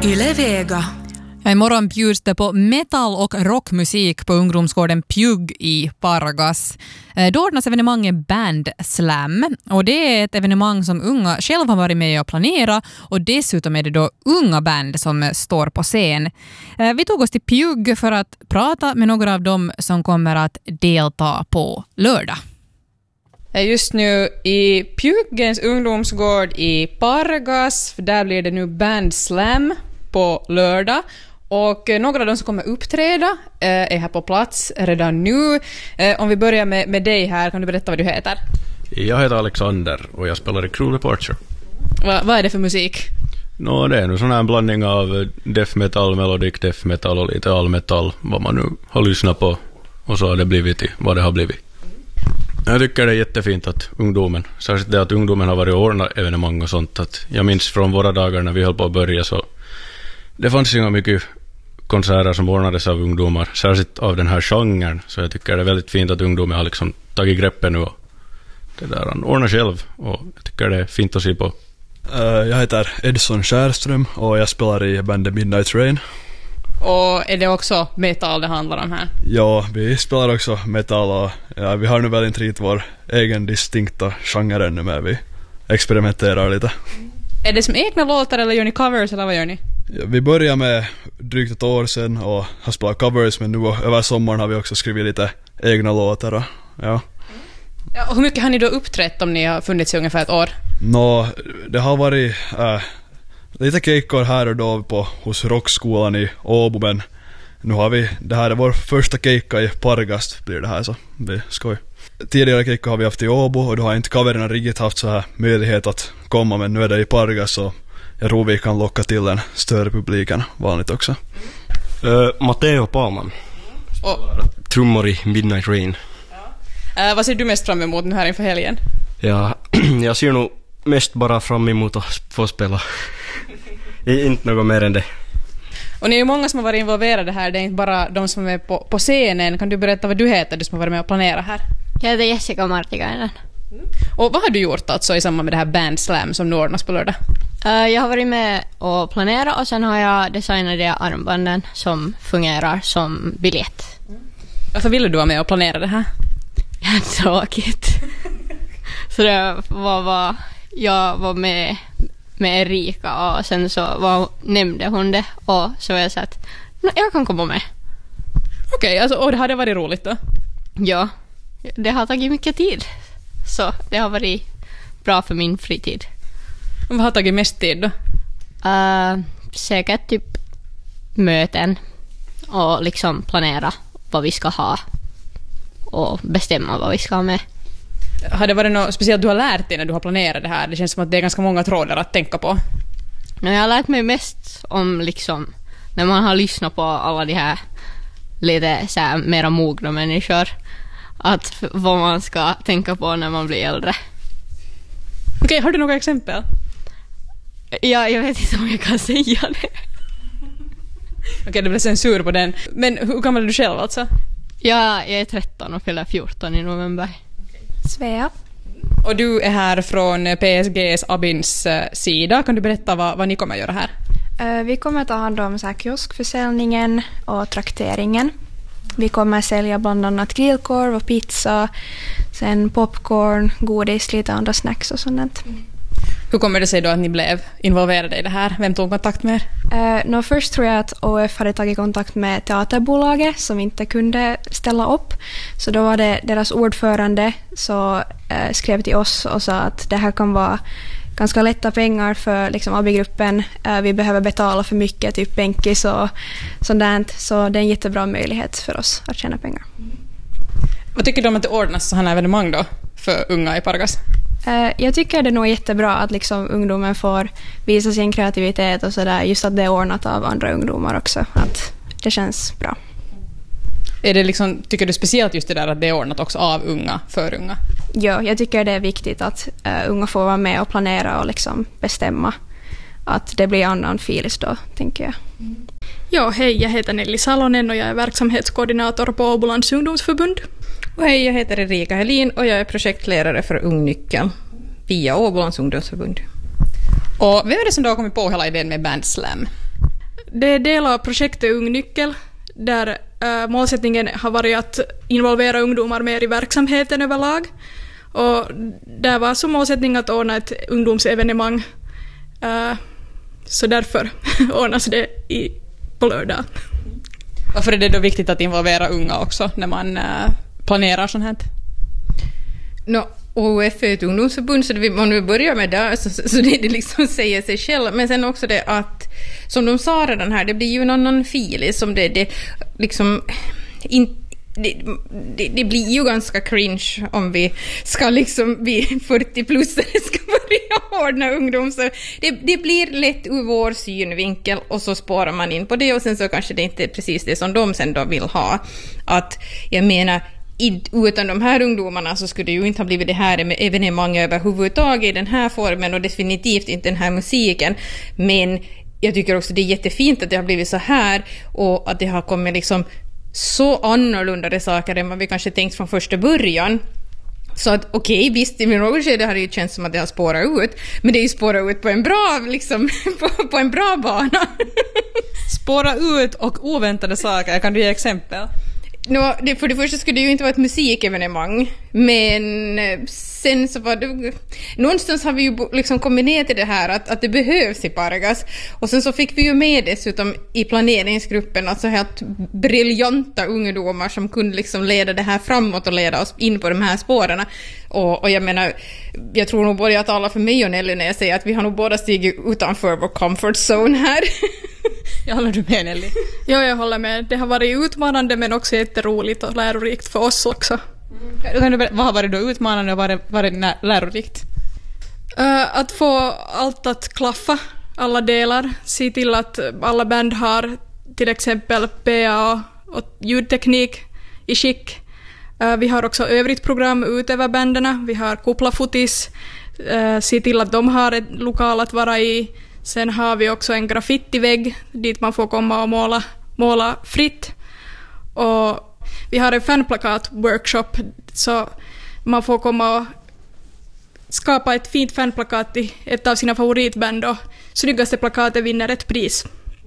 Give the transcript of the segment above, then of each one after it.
Yle Vega. Imorgon bjuds det på metal- och rockmusik på ungdomsgården Pjugg i Pargas. Då ordnas evenemanget Band Slam och det är ett evenemang som unga själva har varit med och planera och dessutom är det då unga band som står på scen. Vi tog oss till Pjugg för att prata med några av dem som kommer att delta på lördag. Just nu i Pjuggens ungdomsgård i Pargas, för där blir det nu Band Slam på lördag. Och några av de som kommer uppträda är här på plats redan nu. Om vi börjar med dig här, kan du berätta vad du heter? Jag heter Alexander och jag spelar i Cruel Departure. Vad är det för musik? Det är nu sån här blandning av death metal, melodic death metal och lite all metal, vad man nu har lyssnat på, och så har det blivit till vad det har blivit. Jag tycker det är jättefint att ungdomen, särskilt det att ungdomen har varit och ordnat evenemang och sånt, att jag minns från våra dagar när vi höll på att börja, så det fanns inga mycket konserter som ordnades av ungdomar, särskilt av den här genren, så jag tycker det är väldigt fint att ungdomen har liksom tagit greppet nu och det där han ordnar själv, och jag tycker det är fint att se på. Jag heter Edson Skärström och jag spelar i bandet Midnight Rain. Och är det också metal det handlar om här? Ja, vi spelar också metal och vi har nu väl inte riktigt vår egen distinkta genre ännu, men vi experimenterar lite. Är det som egna låtar eller gör ni covers eller vad gör ni? Ja, vi börjar med drygt ett år sedan och har spelat covers, men nu över sommaren har vi också skrivit lite egna låtar. Ja, och hur mycket har ni då uppträtt om ni har funnits i ungefär ett år? Det har varit lite kejkor här och då hos rockskolan i Åbo, men nu har vi, det här är vår första kejka i Pargas blir det här, så det är skoj. Tidigare kejkor har vi haft i Åbo och då har inte coverna riktigt haft så här möjlighet att komma, men nu är det i Pargas, så jag tror vi kan locka till en större publik än vanligt också. Matteo Palman, trummor i Midnight Rain. Vad ser du mest fram emot nu här inför helgen? Ja, jag ser nog mest bara fram emot att få spela. Inte något mer än det. Och ni är ju många som har varit involverade här, det är inte bara de som är på scenen. Kan du berätta vad du heter, du som har varit med och planera här? Jag heter Jessica Martikainen. Och vad har du gjort alltså i samband med det här Band Slam som nu ordnas på lördag? Jag har varit med och planerat och sen har jag designat de armbanden som fungerar som biljett. Varför ville du vara med och planera det här? Ja, tråkigt. Så det jag var med Erika och sen så nämnde hon det och så jag sa att jag kan komma med. Okej, alltså, och det hade varit roligt då? Ja, det har tagit mycket tid. Så det har varit bra för min fritid. Och vad har tagit mest tid då? Säkert typ möten och liksom planera vad vi ska ha och bestämma vad vi ska ha med. Har det varit något speciellt du har lärt dig när du har planerat det här? Det känns som att det är ganska många trådar att tänka på. Jag har lärt mig mest om liksom när man har lyssnat på alla de här lite så här mera mogna människor, att vad man ska tänka på när man blir äldre. Okej, har du några exempel? Ja, jag vet inte om jag kan säga det. Okej, det blir censur på den. Men hur gammal är du själv alltså? Ja, jag är 13 och fyller 14 i november. Svea. Och du är här från PSGs Abins sida. Kan du berätta vad ni kommer göra här? Vi kommer ta hand om så här kioskförsäljningen och trakteringen. Vi kommer sälja bland annat grillkorv och pizza, sen popcorn, godis, lite andra snacks och sånt. Hur kommer det sig då att ni blev involverade i det här? Vem tog kontakt med er? Först tror jag att OF hade tagit kontakt med teaterbolaget som inte kunde ställa upp. Så då var det deras ordförande som skrev till oss och sa att det här kan vara ganska lätta pengar för liksom AB-gruppen. Vi behöver betala för mycket, typ bänkis och sånt där. Så det är en jättebra möjlighet för oss att tjäna pengar. Vad tycker du om att det ordnas så här evenemang då för unga i Pargas? Jag tycker det är nog jättebra att liksom ungdomen får visa sin kreativitet och sådär, just att det är ordnat av andra ungdomar också, att det känns bra. Är det liksom, tycker du speciellt just det där att det är ordnat också av unga, för unga? Ja, jag tycker det är viktigt att unga får vara med och planera och liksom bestämma att det blir annan filis då, tänker jag. Ja, hej, jag heter Nelly Salonen och jag är verksamhetskoordinator på Åbolands ungdomsförbund. Och hej, jag heter Erika Helin och jag är projektledare för Ungnyckeln via Åbolands ungdomsförbund. Och vem är det som då har kommit på hela idén med Band Slam? Det är del av projektet Ung Nyckel, där målsättningen har varit att involvera ungdomar mer i verksamheten överlag. Och där var så målsättning att ordna ett ungdomsevenemang. Så därför ordnas det på lördag. Varför är det då viktigt att involvera unga också när man planerar sånt här? OUF är ett ungdomsförbund, så man nu börjar med det, så det liksom säger sig själv. Men sen också det att, som de sa redan här, det blir ju någon feeling som det liksom det blir ju ganska cringe om vi ska liksom bli 40-plussare ska börja ordna ungdom, så det blir lätt ur vår synvinkel och så spårar man in på det, och sen så kanske det inte är precis det som de sen då vill ha. Att jag menar, utan de här ungdomarna så skulle det ju inte ha blivit det här med evenemang överhuvudtaget i den här formen, och definitivt inte den här musiken. Men jag tycker också det är jättefint att det har blivit så här, och att det har kommit liksom så annorlunda saker än vad vi kanske tänkt från första början. Så att okej, visst, i något skede har det ju känts som att det har spårat ut, men det är ju spårat ut på en bra liksom, på en bra bana. Spåra ut och oväntade saker, kan du ge exempel? För det första skulle det ju inte vara ett musikevenemang, men sen så var det, någonstans har vi ju liksom kommit ner till det här att det behövs i Pargas, och sen så fick vi ju med dessutom i planeringsgruppen alltså helt briljanta ungdomar som kunde liksom leda det här framåt och leda oss in på de här spåren. Och jag menar, jag tror nog både jag talar för mig och Nelly när jag säger att vi har nog båda stigit utanför vår comfort zone här. Jag håller du med, Nelly? Ja, jag håller med. Det har varit utmanande men också jätteroligt och lärorikt för oss också. Vad har varit då utmanande och vad har varit lärorikt? Att få allt att klaffa, alla delar. Se till att alla band har till exempel PA och ljudteknik i skick. Vi har också övrigt program utöver banderna. Vi har kuplafotis. Se till att de har ett lokal att vara i. Sen har vi också en graffitivägg dit man får komma och måla fritt. Och vi har en fanplakat-workshop, så man får komma och skapa ett fint fanplakat till ett av sina favoritband, och snyggaste plakatet vinner ett pris.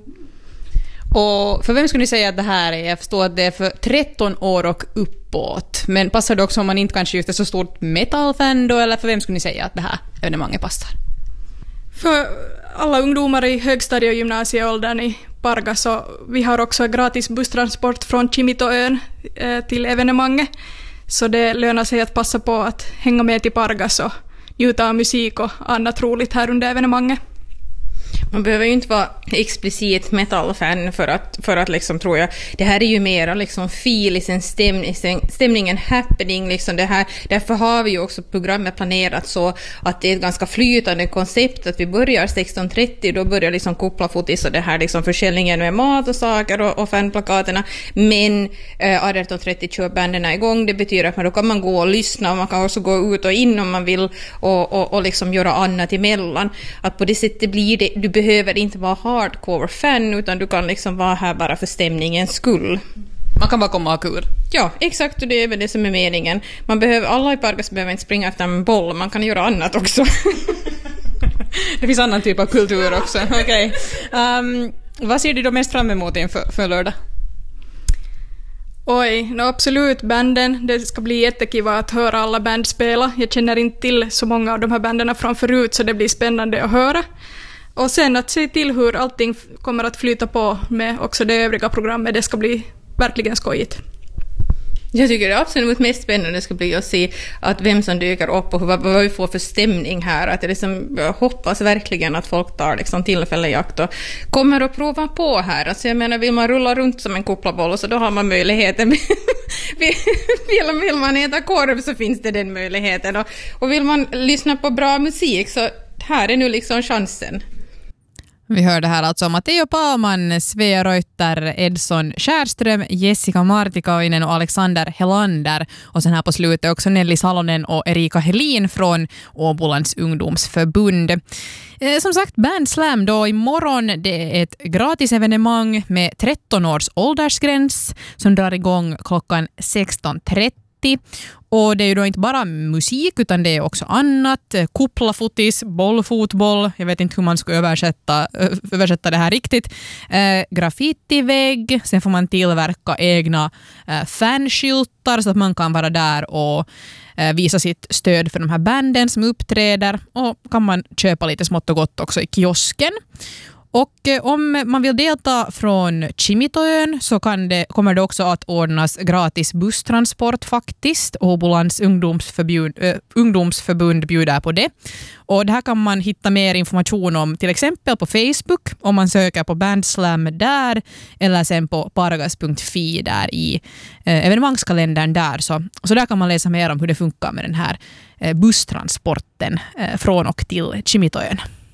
Och för vem skulle ni säga att det här är? Jag förstår att det är för 13 år och uppåt. Men passar det också om man inte kanske just är så stort metalfan då? Eller för vem skulle ni säga att det här evenemanget passar? För alla ungdomar i högstadie- och gymnasieåldern i Pargas, så vi har också gratis busstransport från Kimitoön till evenemanget. Så det lönar sig att passa på att hänga med till Pargas och njuta av musik och annat roligt här under evenemanget. Man behöver ju inte vara explicit metalfan för att liksom, tror jag, det här är ju mera liksom feel i sin stämningen, happening liksom det här. Därför har vi ju också programmet planerat så att det är ett ganska flytande koncept, att vi börjar 16:30, då börjar liksom kuplafotis och det här liksom försäljningen med mat och saker och fanplakaterna, men 18:30 kör banderna igång. Det betyder att då kan man gå och lyssna, och man kan också gå ut och in om man vill och liksom göra annat emellan. Att på det sättet blir det, du behöver inte vara hardcore-fan, utan du kan liksom vara här bara för stämningens skull. Man kan bara komma och ha kul. Ja, exakt, och det är väl det som är meningen. Alla i Pargas behöver inte springa efter en boll, man kan göra annat också. Det finns annan typ av kultur också. Okej. Vad ser du då mest fram emot inför lördag? Absolut banden. Det ska bli jättekiva att höra alla band spela. Jag känner inte till så många av de här banden från förut, så det blir spännande att höra. Och sen att se till hur allting kommer att flyta på med också det övriga programmet. Det ska bli verkligen skojigt. Jag tycker det absolut mest spännande ska bli att se att vem som dyker upp och vad vi får för stämning här. Att det liksom, jag hoppas verkligen att folk tar liksom tillfälle i akt och kommer att prova på här. Alltså jag menar, vill man rulla runt som en kuplaboll, så då har man möjligheten. Vill man äta korv, så finns det den möjligheten. Och vill man lyssna på bra musik, så här är nu liksom chansen. Vi hörde här alltså Matteo Palman, Svea Reuter, Edson Skärström, Jessica Martikainen och Alexander Helander. Och sen här på slutet också Nelly Salonen och Erika Helin från Åbolands ungdomsförbund. Som sagt, Band Slam då imorgon. Det är ett gratis evenemang med 13 års åldersgräns som drar igång klockan 16:30. Och det är ju då inte bara musik utan det är också annat. Kuplafotis, bollfotboll, jag vet inte hur man ska översätta det här riktigt. Graffitivägg, sen får man tillverka egna fanskyltar så att man kan vara där och visa sitt stöd för de här banden som uppträder, och kan man köpa lite smått och gott också i kiosken. Och om man vill delta från Kimitoön så kommer det också att ordnas gratis busstransport faktiskt. Åbolands ungdomsförbund bjuder på det. Och det här kan man hitta mer information om till exempel på Facebook om man söker på Bandslam där, eller sen på pargas.fi där i evenemangskalendern där. Så där kan man läsa mer om hur det funkar med den här busstransporten från och till Kimitoön.